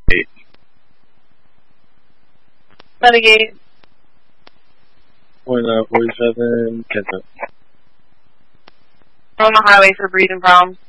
Renegade. 4947, Kenta. On the highway for breathing problems.